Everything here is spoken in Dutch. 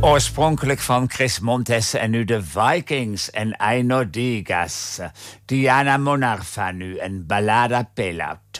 Oorspronkelijk van Chris Montes en nu de Vikings en Aino Digas. Diana Monarfa nu en Ballada Pela.